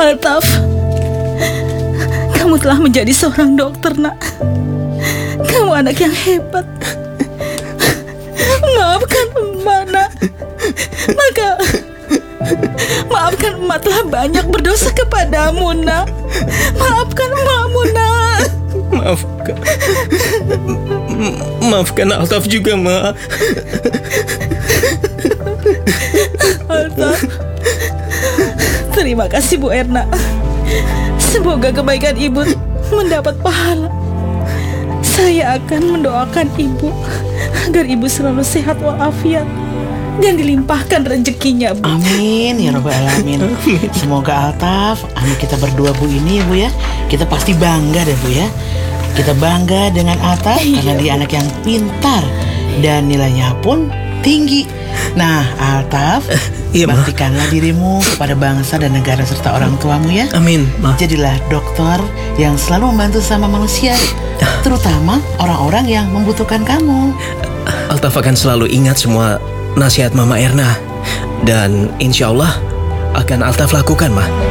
Altaf, kamu telah menjadi seorang dokter, nak. Kamu anak yang hebat. Maafkan emak, nak. Maafkan emak telah banyak berdosa kepadamu, nak. Maafkan emakmu, nak. Maafkan Altaf juga, Ma. Altaf, terima kasih Bu Erna. Semoga kebaikan ibu mendapat pahala. Saya akan mendoakan ibu agar ibu selalu sehat walafiat dan dilimpahkan rezekinya, Bu. Amin ya Rabbal Alamin. Semoga Altaf, anak kita berdua Bu ini ya Bu ya, kita pasti bangga deh Bu ya. Kita bangga dengan Altaf karena dia anak yang pintar dan nilainya pun tinggi. Nah Altaf, baktikanlah dirimu kepada bangsa dan negara serta orang tuamu ya. Amin, Ma. Jadilah dokter yang selalu membantu sama manusia, terutama orang-orang yang membutuhkan kamu. Altaf akan selalu ingat semua nasihat Mama Erna. Dan insya Allah akan Altaf lakukan, Ma.